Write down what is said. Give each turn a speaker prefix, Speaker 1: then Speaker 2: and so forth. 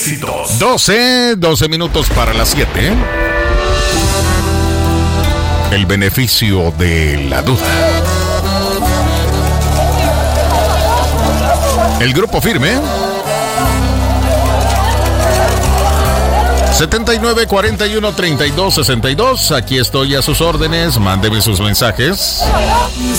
Speaker 1: éxitos.
Speaker 2: 12 minutos para las 7. El beneficio de la duda. El Grupo Firme. 79 41 32 62. Aquí estoy a sus órdenes. Mándeme sus mensajes.